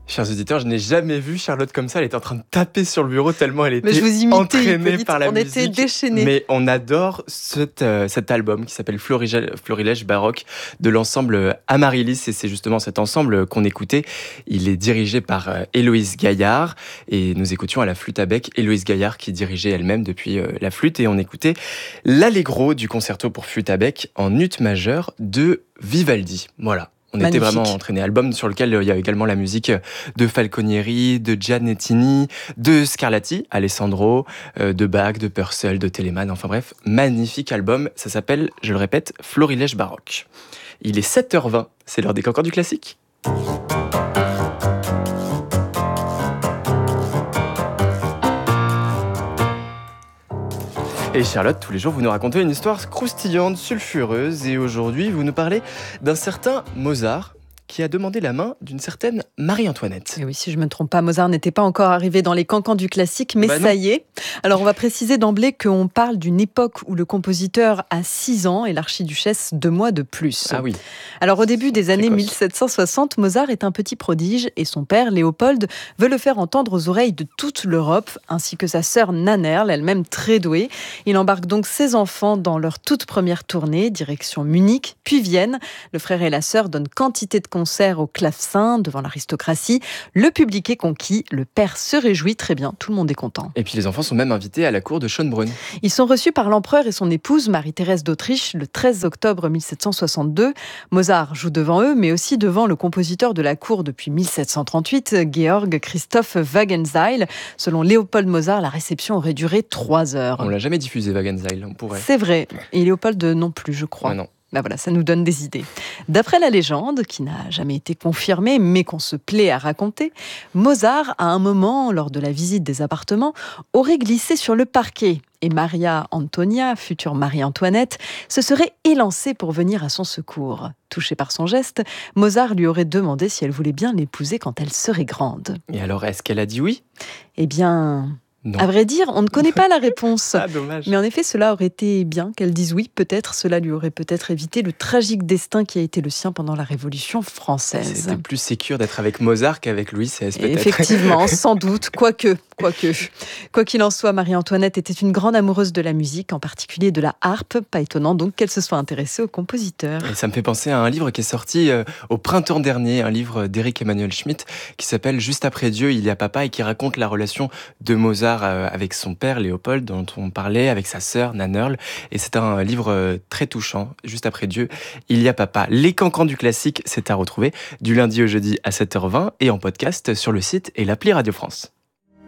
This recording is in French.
Chers auditeurs, je n'ai jamais vu Charlotte comme ça. Elle était en train de taper sur le bureau tellement elle Mais je vous était imitais, entraînée Hippolyte, par la on musique. était déchaînés. Mais on adore cet album qui s'appelle Florilège baroque de l'ensemble Amaryllis. Et c'est justement cet ensemble qu'on écoutait. Il est dirigé par Héloïse Gaillard. Et nous écoutions à la flûte à bec Héloïse Gaillard qui dirigeait elle-même depuis la flûte. Et on écoutait l'Allegro du concerto pour flûte à bec en ut majeur de Vivaldi. Voilà. On était Magnifique. vraiment entraînés. Album sur lequel il y a également la musique de Falconieri, de Giannettini, de Scarlatti, Alessandro, de Bach, de Purcell, de Telemann. Enfin bref, magnifique album. Ça s'appelle, je le répète, Florilège baroque. Il est 7h20. C'est l'heure des cancans du classique. Et Charlotte, tous les jours, vous nous racontez une histoire croustillante, sulfureuse. Et aujourd'hui, vous nous parlez d'un certain Mozart qui a demandé la main d'une certaine Marie-Antoinette. Et oui, si je ne me trompe pas, Mozart n'était pas encore arrivé dans les cancans du classique, mais Bah non. ça y est. Alors on va préciser d'emblée qu'on parle d'une époque où le compositeur a 6 ans et l'archiduchesse 2 mois de plus. Ah oui. Alors au début des années Précoce. 1760, Mozart est un petit prodige et son père, Léopold, veut le faire entendre aux oreilles de toute l'Europe, ainsi que sa sœur Nannerl, elle-même très douée. Il embarque donc ses enfants dans leur toute première tournée, direction Munich, puis Vienne. Le frère et la sœur donnent quantité de concerts au clavecin devant l'aristocratie. Le public est conquis, le père se réjouit très bien, tout le monde est content. Et puis les enfants sont même invités à la cour de Schönbrunn. Ils sont reçus par l'empereur et son épouse, Marie-Thérèse d'Autriche, le 13 octobre 1762. Mozart joue devant eux, mais aussi devant le compositeur de la cour depuis 1738, Georg Christoph Wagenseil. Selon Léopold Mozart, la réception aurait duré 3 heures. On l'a jamais diffusé, Wagenseil, on pourrait. C'est vrai. Et Léopold non plus, je crois. Ouais, non. Ben voilà, ça nous donne des idées. D'après la légende, qui n'a jamais été confirmée, mais qu'on se plaît à raconter, Mozart, à un moment, lors de la visite des appartements, aurait glissé sur le parquet. Et Maria Antonia, future Marie-Antoinette, se serait élancée pour venir à son secours. Touché par son geste, Mozart lui aurait demandé si elle voulait bien l'épouser quand elle serait grande. Et alors, est-ce qu'elle a dit oui ? Eh bien, Non. à vrai dire, on ne connaît pas la réponse. Ah, dommage. Mais en effet, cela aurait été bien qu'elle dise oui. Peut-être, cela lui aurait peut-être évité le tragique destin qui a été le sien pendant la Révolution française. C'était plus sécure d'être avec Mozart qu'avec Louis XVI, peut-être. Effectivement, sans doute, quoique. Quoi qu'il en soit, Marie-Antoinette était une grande amoureuse de la musique, en particulier de la harpe. Pas étonnant donc qu'elle se soit intéressée au compositeur. Et ça me fait penser à un livre qui est sorti au printemps dernier, un livre d'Éric Emmanuel Schmitt qui s'appelle Juste après Dieu, il y a papa, et qui raconte la relation de Mozart avec son père Léopold, dont on parlait, avec sa sœur Nannerl. Et c'est un livre très touchant. Juste après Dieu, il y a papa. Les cancans du classique, c'est à retrouver du lundi au jeudi à 7h20 et en podcast sur le site et l'appli Radio France.